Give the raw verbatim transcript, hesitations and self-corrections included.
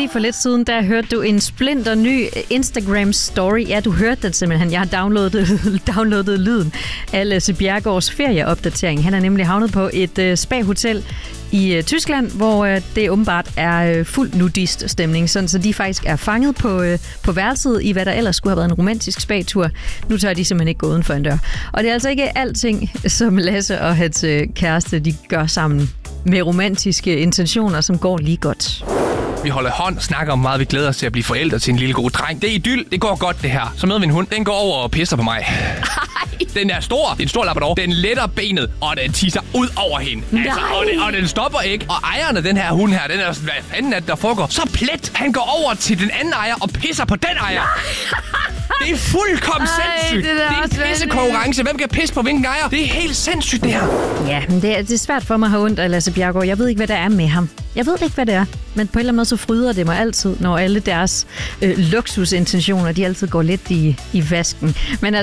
lige for lidt siden, der hørte du en splinter ny Instagram-story. Ja, du hørte den simpelthen. Jeg har downloadet, downloadet lyden af Lasse Bjerregaards ferieopdatering. Han er nemlig havnet på et uh, spa-hotel i uh, Tyskland, hvor uh, det åbenbart er uh, fuld nudist-stemning, sådan så de faktisk er fanget på, uh, på værelset i, hvad der ellers skulle have været en romantisk spa-tur. Nu tør de simpelthen ikke gå uden for en dør. Og det er altså ikke alting, som Lasse og hans uh, kæreste, de gør sammen med romantiske intentioner, som går lige godt. Vi holder hånd, snakker om meget, vi glæder os til at blive forældre til en lille god dreng. Det er idyll, det går godt det her. Så møder vi en hund, den går over og pisser på mig. Ej. Den er stor, det er en stor labrador. Den letter benet, og den tisser ud over hende. Altså, og, den, og den stopper ikke. Og ejeren af den her hund her, den er sådan, hvad fanden er det, der foregår? Så plet, han går over til den anden ejer og pisser på den ejer. Det er fuldkommen Ej, sindssygt. Det, det er en pissekonkurrence. Hvem kan pisse på hvilken ejer? Det er helt sindssygt, det her. Ja, men det er, det er svært for mig at have ondt af Lasse Bjerregaard. Jeg ved ikke, hvad der er med ham. Jeg ved ikke, hvad det er. Men på en eller anden måde, så fryder det mig altid, når alle deres øh, luksusintentioner, de altid går lidt i, i vasken. Men